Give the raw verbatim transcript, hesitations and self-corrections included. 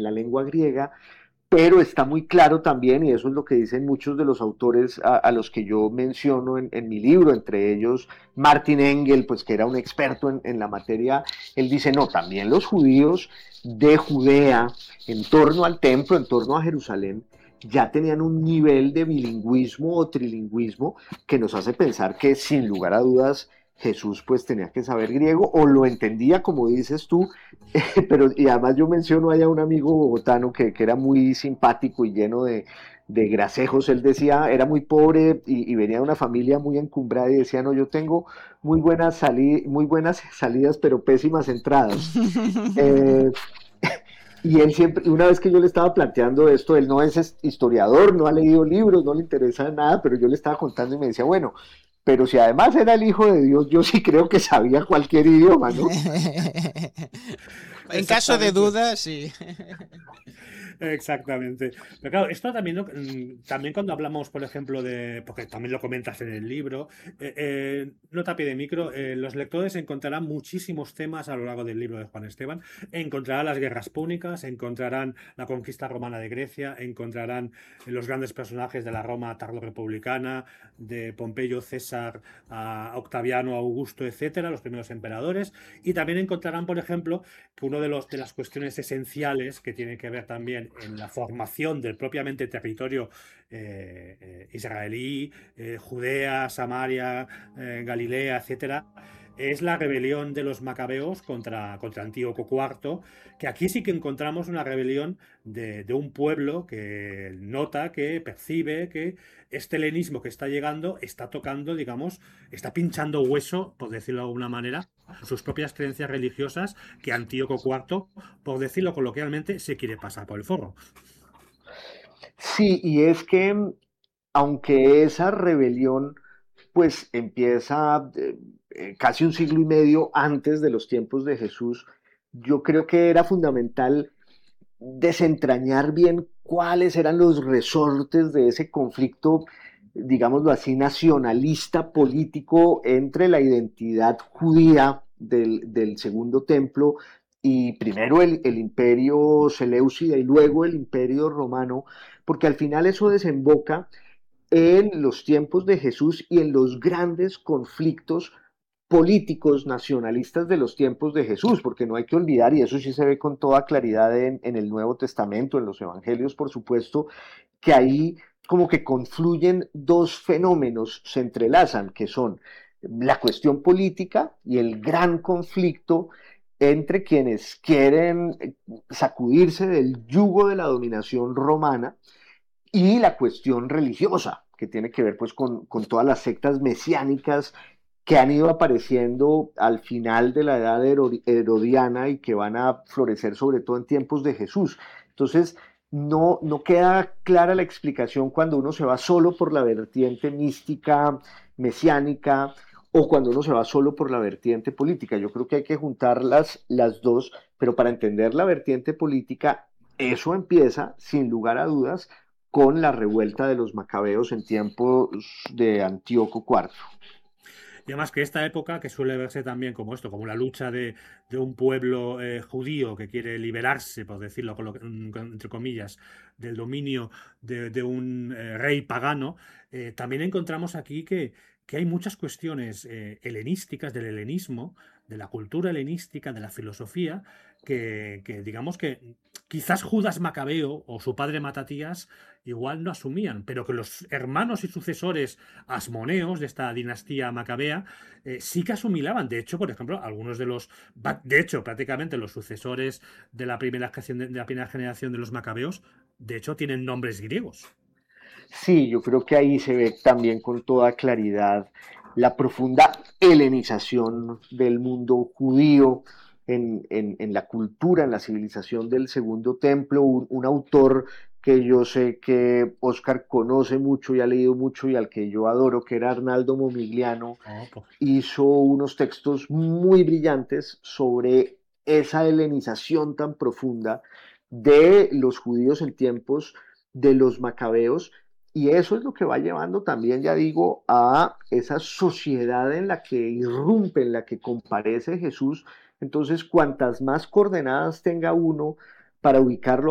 en la lengua griega, pero está muy claro también, y eso es lo que dicen muchos de los autores a, a los que yo menciono en, en, mi libro, entre ellos Martin Engel, pues que era un experto en, en la materia. Él dice, no, también los judíos de Judea, en torno al templo, en torno a Jerusalén, ya tenían un nivel de bilingüismo o trilingüismo que nos hace pensar que sin lugar a dudas Jesús pues tenía que saber griego o lo entendía como dices tú, pero y además yo menciono allá a un amigo bogotano que, que era muy simpático y lleno de, de grasejos. Él decía, era muy pobre y, y venía de una familia muy encumbrada y decía, no, yo tengo muy buenas, sali muy buenas salidas pero pésimas entradas. Eh, y él siempre, una vez que yo le estaba planteando esto, él no es historiador, no ha leído libros, no le interesa nada, pero yo le estaba contando y me decía, bueno, pero si además era el hijo de Dios, yo sí creo que sabía cualquier idioma, ¿no? En caso de duda, sí. Exactamente. Pero claro, esto también, ¿no? También cuando hablamos, por ejemplo, de, porque también lo comentas en el libro, eh, eh, nota a pie de micro, eh, los lectores encontrarán muchísimos temas a lo largo del libro de Juan Esteban. Encontrarán las guerras púnicas, encontrarán la conquista romana de Grecia, encontrarán los grandes personajes de la Roma tardorrepublicana, de Pompeyo, César, a Octaviano, Augusto, etcétera, los primeros emperadores. Y también encontrarán, por ejemplo, que una de, los, de las cuestiones esenciales que tiene que ver también en la formación del propiamente territorio eh, eh, israelí, eh, Judea, Samaria, eh, Galilea, etcétera, es la rebelión de los macabeos contra, contra Antíoco cuarto, que aquí sí que encontramos una rebelión de, de un pueblo que nota, que percibe que este helenismo que está llegando está tocando, digamos, está pinchando hueso, por decirlo de alguna manera, sus propias creencias religiosas, que Antíoco cuarto, por decirlo coloquialmente, se quiere pasar por el forro. Sí, y es que aunque esa rebelión pues empieza eh, eh, casi un siglo y medio antes de los tiempos de Jesús, yo creo que era fundamental desentrañar bien cuáles eran los resortes de ese conflicto, digámoslo así, nacionalista político entre la identidad judía del, del segundo templo y primero el, el imperio seleucida y luego el imperio romano, porque al final eso desemboca en los tiempos de Jesús y en los grandes conflictos políticos nacionalistas de los tiempos de Jesús, porque no hay que olvidar, y eso sí se ve con toda claridad en, en el Nuevo Testamento, en los Evangelios, por supuesto, que ahí como que confluyen dos fenómenos, se entrelazan, que son la cuestión política y el gran conflicto entre quienes quieren sacudirse del yugo de la dominación romana y la cuestión religiosa, que tiene que ver pues con, con todas las sectas mesiánicas que han ido apareciendo al final de la edad herodiana y que van a florecer sobre todo en tiempos de Jesús. Entonces, no, no queda clara la explicación cuando uno se va solo por la vertiente mística, mesiánica, o cuando uno se va solo por la vertiente política. Yo creo que hay que juntar las, las dos, pero para entender la vertiente política, eso empieza, sin lugar a dudas, con la revuelta de los macabeos en tiempos de Antíoco cuarto. Y además que esta época, que suele verse también como esto, como la lucha de, de un pueblo eh, judío que quiere liberarse, por decirlo con lo, entre comillas, del dominio de, de un eh, rey pagano, eh, también encontramos aquí que, que hay muchas cuestiones eh, helenísticas, del helenismo, de la cultura helenística, de la filosofía, que, que digamos que quizás Judas Macabeo o su padre Matatías igual no asumían, pero que los hermanos y sucesores asmoneos de esta dinastía macabea eh, sí que asumilaban. De hecho, por ejemplo, algunos de los, de hecho, prácticamente los sucesores de la primera generación de la primera generación de los macabeos, de hecho, tienen nombres griegos. Sí, yo creo que ahí se ve también con toda claridad la profunda helenización del mundo judío en, en, en la cultura, en la civilización del Segundo Templo. Un, un autor que yo sé que Oscar conoce mucho y ha leído mucho y al que yo adoro, que era Arnaldo Momigliano, Oh, pues. hizo unos textos muy brillantes sobre esa helenización tan profunda de los judíos en tiempos de los macabeos, y eso es lo que va llevando también, ya digo, a esa sociedad en la que irrumpe, en la que comparece Jesús. Entonces, cuantas más coordenadas tenga uno para ubicarlo